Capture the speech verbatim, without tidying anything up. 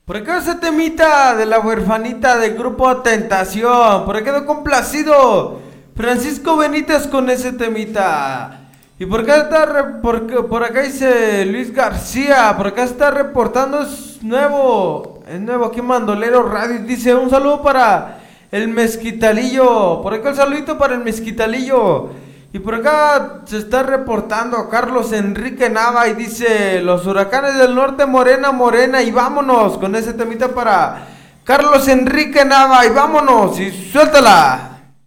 Por acá ese temita de la huerfanita del grupo Tentación. Por acá quedó complacido Francisco Benítez con ese temita. Y por acá está, re- por, por acá dice Luis García. Por acá está reportando, es nuevo. Es nuevo aquí en Mandolero Radio. Dice un saludo para el Mezquitalillo. Por acá el saludito para el Mezquitalillo. Y por acá se está reportando Carlos Enrique Nava y dice: los huracanes del norte, morena, morena. Y vámonos con ese temita para Carlos Enrique Nava. Y vámonos y suéltala.